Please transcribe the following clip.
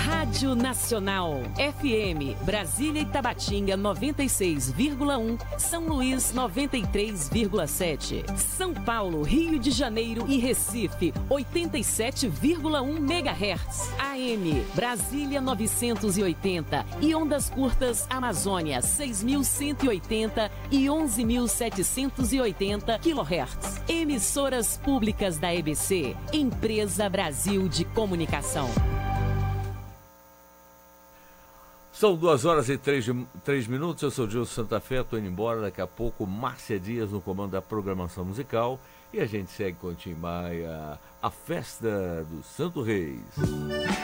Rádio Nacional, FM, Brasília e Tabatinga 96,1, São Luís 93,7, São Paulo, Rio de Janeiro e Recife 87,1 MHz, AM, Brasília 980 e ondas curtas Amazônia 6.180 e 11.780 kHz. Emissoras públicas da EBC, Empresa Brasil de Comunicação. São 2h03. Eu sou o Gilson Santa Fé, estou indo embora. Daqui a pouco, Márcia Dias no comando da programação musical. E a gente segue com o Tim Maia, a festa do Santo Reis.